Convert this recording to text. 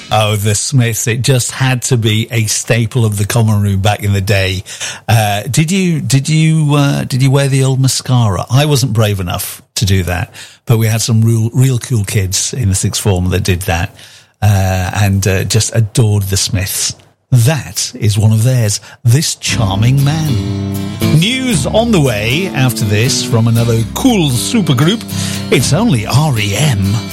Oh, the Smiths. It just had to be a staple of the common room back in the day. Did you wear the old mascara? I wasn't brave enough to do that, but we had some real cool kids in the sixth form that did that, and just adored the Smiths. That is one of theirs, This Charming Man. News on the way after this from another cool supergroup. It's only REM.